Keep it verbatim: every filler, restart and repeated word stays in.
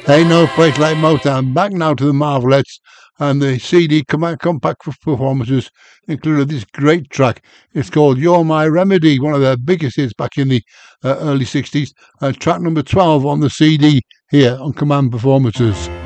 Ain't no place like Motown. Back now to the Marvelettes, and the C D compact performances included this great track. It's called You're My Remedy, one of their biggest hits back in the uh, early sixties, uh, track number twelve on the C D here on Command Performances.